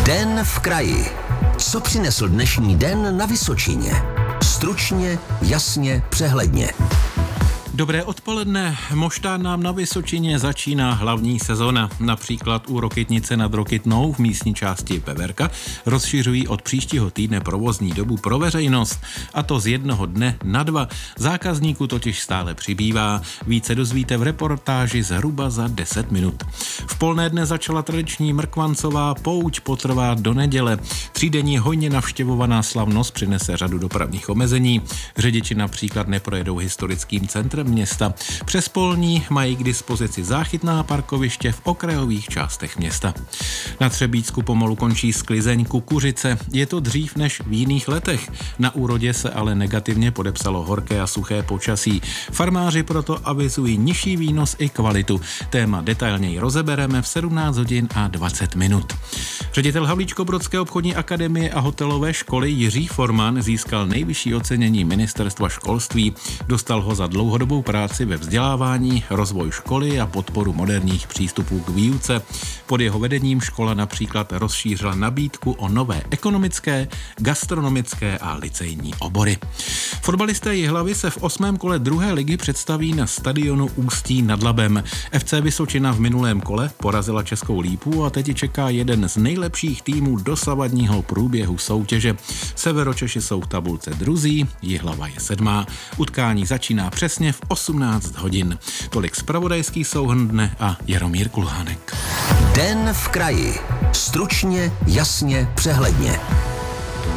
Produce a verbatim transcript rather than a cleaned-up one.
Den v kraji. Co přinesl dnešní den na Vysočině? Stručně, jasně, přehledně. Dobré odpoledne. Moštán nám na Vysočině začíná hlavní sezona. Například u Rokytnice nad Rokytnou v místní části Peverka rozšiřují od příštího týdne provozní dobu pro veřejnost, a to z jednoho dne na dva. Zákazníků totiž stále přibývá. Více dozvíte v reportáži zhruba za deset minut. V polné dne začala tradiční mrkvancová pouť, potrvá do neděle. Třídenní hojně navštěvovaná slavnost přinese řadu dopravních omezení. Řidiči například neprojedou historickým centrem města. Přes polní mají k dispozici záchytná parkoviště v okrajových částech města. Na Třebíčsku pomalu končí sklizeň kukuřice. Je to dřív než v jiných letech. Na úrodě se ale negativně podepsalo horké a suché počasí. Farmáři proto avizují nižší výnos i kvalitu. Téma detailněji rozebereme v sedmnáct hodin a dvacet minut. Ředitel Havlíčkobrodské obchodní akademie a hotelové školy Jiří Forman získal nejvyšší ocenění ministerstva školství. Dostal ho za dlouhodobou práci ve vzdělávání, rozvoj školy a podporu moderních přístupů k výuce. Pod jeho vedením škola například rozšířila nabídku o nové ekonomické, gastronomické a licejní obory. Fotbalisté Jihlavy se v osmém kole druhé ligy představí na stadionu Ústí nad Labem. F C Vysočina v minulém kole porazila Českou Lípu a teď čeká jeden z nejlepších týmů dosavadního průběhu soutěže. Severočeši jsou v tabulce druzí, Jihlava je sedmá. Utkání začíná přesně v osmnáct hodin. Tolik zpravodajský souhrn dne a Jaromír Kulhánek. Den v kraji. Stručně, jasně, přehledně.